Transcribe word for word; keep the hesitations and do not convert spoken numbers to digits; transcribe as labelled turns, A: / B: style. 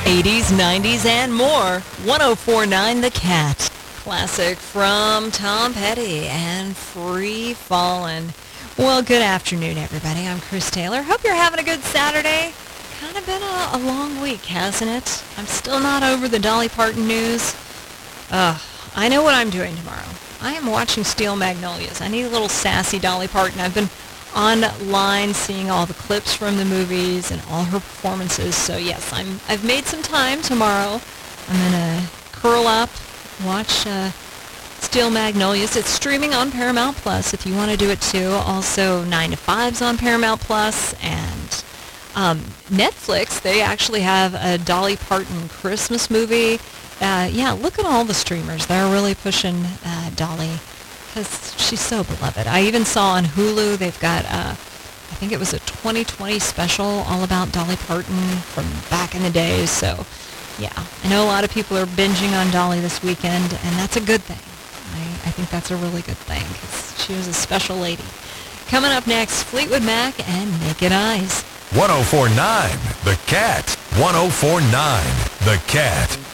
A: eighties, nineties, and more. one oh four point nine The Cat. Classic from Tom Petty and Free Fallin'. Well, good afternoon, everybody. I'm Chris Taylor. Hope you're having a good Saturday. Kind of been a, a long week, hasn't it? I'm still not over the Dolly Parton news. Ugh, I know what I'm doing tomorrow. I am watching Steel Magnolias. I need a little sassy Dolly Parton. I've been online seeing all the clips from the movies and all her performances. So yes, I'm, I've made some time tomorrow. I'm going to curl up, watch uh, Steel Magnolias. It's streaming on Paramount Plus if you want to do it too. Also, nine to five's on Paramount Plus, and um, Netflix, they actually have a Dolly Parton Christmas movie. Uh, yeah, look at all the streamers. They're really pushing uh, Dolly because she's so beloved. I even saw on Hulu, they've got, uh, I think it was a twenty twenty special all about Dolly Parton from back in the days. So, yeah, I know a lot of people are binging on Dolly this weekend, and that's a good thing. I, I think that's a really good thing because she was a special lady. Coming up next, Fleetwood Mac and Naked Eyes.
B: one oh four point nine The Cat. one oh four point nine The Cat.